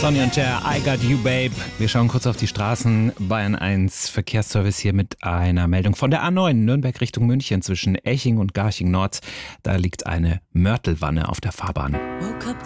Sonny und Cher, I Got You Babe. Wir schauen kurz auf die Straßen. Bayern 1 Verkehrsservice hier mit einer Meldung von der A9 Nürnberg Richtung München zwischen Eching und Garching Nord. Da liegt eine Mörtelwanne auf der Fahrbahn.